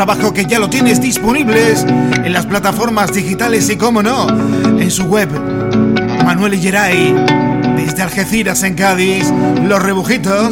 trabajo que ya lo tienes disponibles en las plataformas digitales y, cómo no, en su web. Manuel Illeray, desde Algeciras en Cádiz, Los Rebujitos.